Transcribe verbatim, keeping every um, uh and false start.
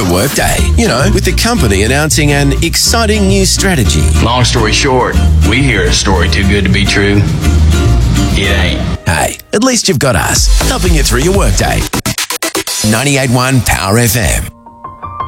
workday. You know, with the company announcing an exciting new strategy. Long story short, we hear a story too good to be true. It ain't. Hey, at least you've got us, helping you through your workday. ninety-eight point one Power F M.